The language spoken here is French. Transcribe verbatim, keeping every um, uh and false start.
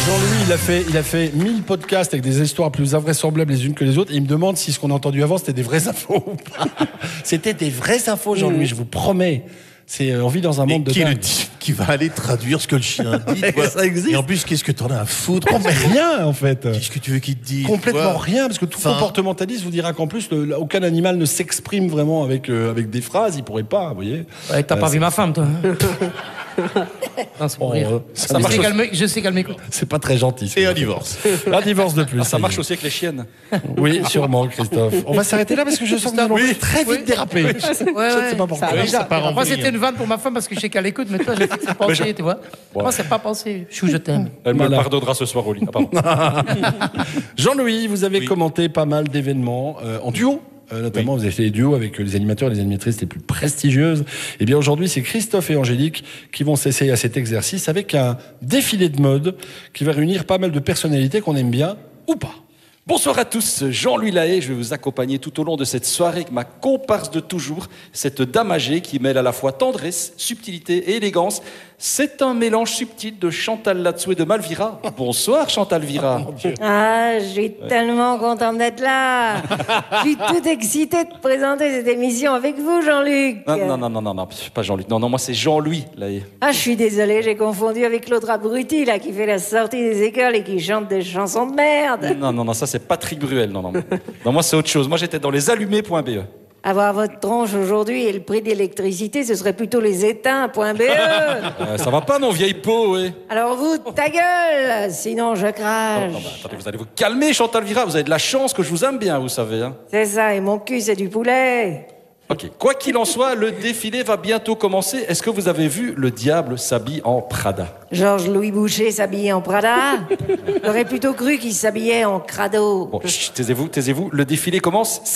Jean-Louis, il a fait, il a fait mille podcasts avec des histoires plus invraisemblables les unes que les autres. Et il me demande si ce qu'on a entendu avant, c'était des vraies infos ou pas. C'était des vraies infos, Jean-Louis, mmh. je vous promets. C'est, on vit dans un monde et de qui, dingue. le dit, qui va aller traduire ce que le chien dit. Ça existe. Et en plus, qu'est-ce que t'en as à foutre? Mais rien, en fait. Qu'est-ce que tu veux qu'il te dise? Complètement rien, parce que tout enfin... comportementaliste vous dira qu'en plus, le, aucun animal ne s'exprime vraiment avec, euh, avec des phrases. Il pourrait pas, vous voyez. Ouais, t'as euh, pas c'est... vu ma femme, toi. Non, c'est pour oh, rire. Ça ça marche aussi... Je sais qu'elle m'écoute. C'est pas très gentil. Et un divorce. Un divorce de plus. Ah, ça marche aussi avec les chiennes. Oui, sûrement, Christophe. On va s'arrêter là parce que je sens que nous allons oui, très vite oui. déraper. Oui. Ouais, ouais, je ne sais pas pourquoi. Oui, ça part en Moi, c'était une vanne pour ma femme parce que je sais qu'elle écoute, mais toi, j'ai fait penser, je... tu vois. Ouais. Moi, c'est pas pensé. Chou, je t'aime. Elle me voilà. le pardonnera ce soir au lit. Ah, Jean-Louis, vous avez oui. commenté pas mal d'événements euh, en duo. Euh, notamment, oui. vous avez fait des duos avec les animateurs et les animatrices les plus prestigieuses. Et bien aujourd'hui, c'est Christophe et Angélique qui vont s'essayer à cet exercice avec un défilé de mode qui va réunir pas mal de personnalités qu'on aime bien ou pas. Bonsoir à tous, Jean-Louis Lahaye, je vais vous accompagner tout au long de cette soirée avec ma comparse de toujours, cette dame âgée qui mêle à la fois tendresse, subtilité et élégance. C'est un mélange subtil de Chantal Latsou et de Malvira. Bonsoir Chantal Vira. Oh, ah, je suis ouais. tellement contente d'être là. Je suis toute excitée de présenter cette émission avec vous, Jean-Luc. Non, non, non, non, non, non, pas Jean-Luc. Non, non, moi c'est Jean-Louis Lahaye. Ah, je suis désolée, j'ai confondu avec l'autre abruti là qui fait la sortie des écoles et qui chante des chansons de merde. Non, non, non, ça c'est Patrick Bruel. Non, non, non, moi c'est autre chose. Moi j'étais dans les allumés point B E. Avoir votre tronche aujourd'hui et le prix de l'électricité, ce serait plutôt les éteints point B E. euh, ça va pas, non, vieille peau, oui. Alors vous, ta gueule, sinon je crache. Non, non, bah, attendez, vous allez vous calmer, Chantal Vira. Vous avez de la chance que je vous aime bien, vous savez. Hein. C'est ça, et mon cul, c'est du poulet. Ok, quoi qu'il en soit, le défilé va bientôt commencer. Est-ce que vous avez vu le diable s'habille en Prada? Georges-Louis Boucher s'habillait en Prada? J'aurais plutôt cru qu'il s'habillait en crado. Bon, chut, taisez-vous, taisez-vous. Le défilé commence.